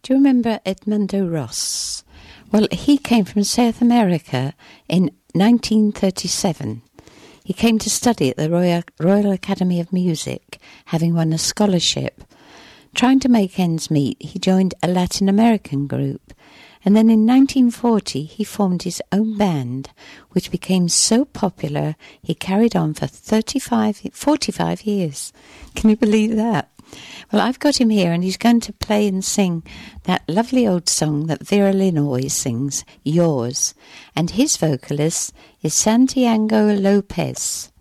Do you remember Edmundo Ross? Well, he came from South America in 1937. He came to study at the Royal Academy of Music, having won a scholarship. Trying to make ends meet, he joined a Latin American group, and then in 1940 he formed his own band, which became so popular he carried on for 45 years. Can you believe that? Well, I've got him here, and he's going to play and sing that lovely old song that Vera Lynn always sings, Yours, and his vocalist is Santiago Lopez.